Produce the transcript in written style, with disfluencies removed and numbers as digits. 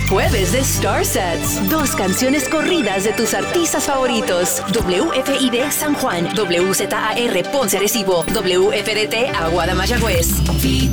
Jueves de Star Sets. 2 canciones corridas de tus artistas favoritos. WFID San Juan, WZAR Ponce Arecibo, WFDT Aguada Mayagüez.